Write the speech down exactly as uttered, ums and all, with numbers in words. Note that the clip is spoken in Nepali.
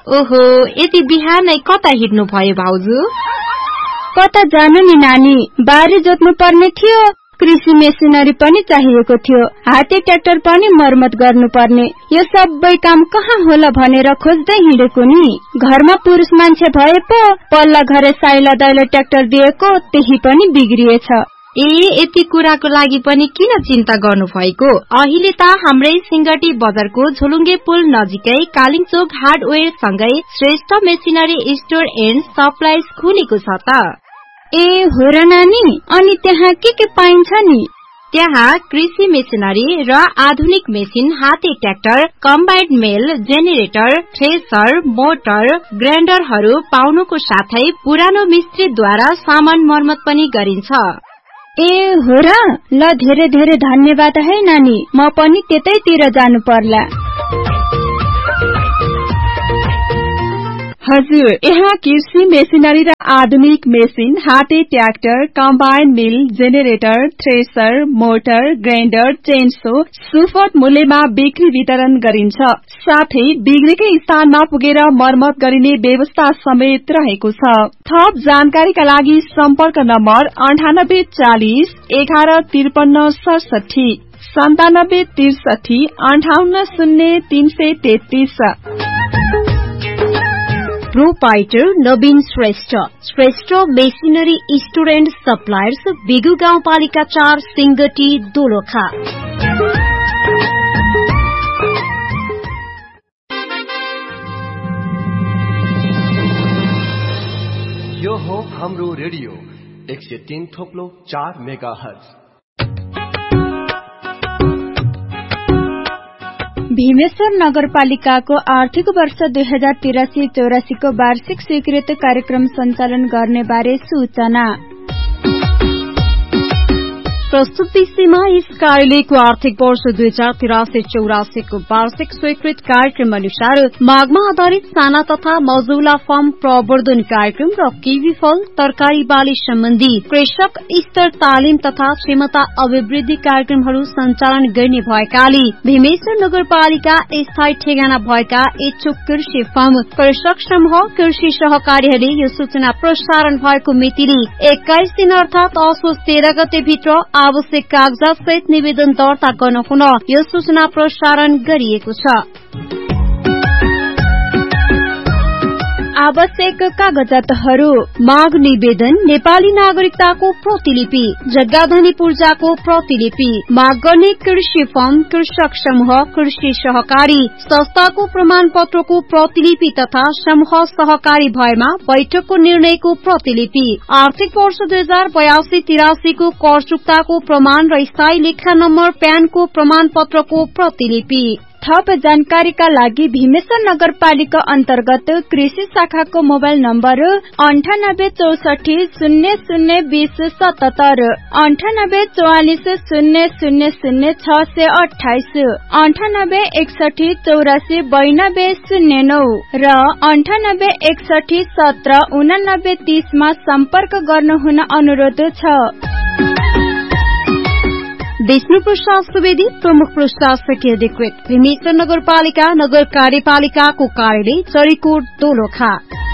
ओहो, यति बिहानै कता हिँड्नु भयो भाउजू? कता जानु नि नानी, बारी जोत्नु पर्ने थियो, कृषि मेसिनरी पनि चाहिएको थियो, हाते ट्र्याक्टर पनि मर्मत गर्नुपर्ने। यो सबै काम कहाँ होला भनेर खोज्दै हिँडेको नि। घरमा पुरुष मान्छे भए पो पल्ला घरे साइला दाइले ट्र्याक्टर दिएको, त्यही पनि बिग्रिएछ। ए, यति कुराको लागि पनि किन चिन्ता गर्नु भएको? अहिले त हाम्रै सिंगटी बजारको झोलुङ्गे पुल नजिकै कालिङचोक हार्डवेयर सँगै Shrestha machinery store and supplies खुलेको छ त। ए हो र नानी, अनि त्यहाँ के के पाइन्छ नि? त्यहाँ कृषि मेसिनरी र आधुनिक मेसिन, हाते ट्र्याक्टर, कम्बाइन्ड मेल, जेनेरेटर, थ्रेसर, मोटर, ग्राइन्डरहरू पाउनुको साथै पुरानो मिस्त्रीद्वारा सामान मर्मत पनि गरिन्छ। ए हो र, ल धेरै धेरै धन्यवाद है नानी, म पनि त्यतैतिर जानु पर्ला। हजुर, यहाँ कृषि मेसिनरी र आधुनिक मेसिन, हाते ट्र्याक्टर, कम्बाइन मिल, generator, thresher, motor, grinder, chainsaw सुपथ मूल्यमा बिक्री वितरण गरिन्छ। साथै बिग्रेकै स्थानमा पुगेर मर्मत गरिने व्यवस्था समेत रहेको छ। थप जानकारीका लागि सम्पर्क नम्बर अन्ठानब्बे चालिस एघार त्रिपन्न सडसठी सन्तानब्बे त्रिसठी अन्ठाउन्न शून्य तीन सय तेत्तीस। Proprietor Naveen Shrestha, Shrestha machinery store and suppliers, बिगु गाउँपालिका चार, सिंगटी, दोलखा। यो हो हाम्रो रेडियो एक सय तीन थोप्लो चार मेगा हर्ज। भीमेश्वर नगरपालिकाको आर्थिक वर्ष दुई हजार तिरासी चौरासी को वार्षिक स्वीकृत कार्यक्रम सञ्चालन गर्ने बारे सूचना। प्रस्तुत विषयमा यस कार्यालयको आर्थिक वर्ष दुई हजार तिरासी चौरासी को वार्षिक स्वीकृत कार्यक्रम अनुसार मागमा आधारित साना तथा मझौला फर्म प्रवर्धन कार्यक्रम र किवी फल, तरकारी बाली सम्बन्धी कृषक स्तर तालिम तथा क्षमता अभिवृद्धि कार्यक्रमहरू सञ्चालन गर्ने भएकाले भीमेश्वर नगरपालिका स्थायी ठेगाना भएका इच्छुक कृषि फर्म, कृषक समूह, कृषि सहकारीहरूले यो सूचना प्रसारण भएको मितिले एक्काइस दिन अर्थात असोज तेह्र गते भित्र आवश्यक कागजात सहित निवेदन दर्ता गर्न हुन यो सूचना प्रसारण गरिएको छ। आवश्यक कागजातहरू: माग निवेदन, नेपाली नागरिकताको प्रतिलिपि, जग्गाधनी पूर्जाको प्रतिलिपि, माग गर्ने कृषि फर्म, कृषक समूह, कृषि सहकारी संस्थाको प्रमाण पत्रको प्रतिलिपि तथा समूह सहकारी भएमा बैठकको निर्णयको प्रतिलिपि, आर्थिक वर्ष दुई हजार बयासी तिरासी को कर चुक्ताको प्रमाण र स्थायी लेखा नम्बर प्यानको प्रमाण पत्रको प्रतिलिपि। थप जानकारीका लागि भीमेश्वर नगरपालिका अन्तर्गत कृषि शाखाको मोबाइल नम्बर अन्ठानब्बे चौसठी शून्य शून्य बीस सतहत्तर, अन्ठानब्बे चौवालिस शून्य शून्य शून्य छ सय अठाइस, अन्ठानब्बे एकसठी चौरासी बयानब्बे शून्य नौ र अन्ठानब्बे एकसठी सत्र उनानब्बे तीसमा सम्पर्क गर्नुहुन अनुरोध छ। विष्णु प्रसाद सुवेदी, प्रमुख प्रशासकीय अधिकृत, भीमेश्वर नगरपालिका नगर कार्यपालिकाको कार्यालय चरीकोट, दोलखा।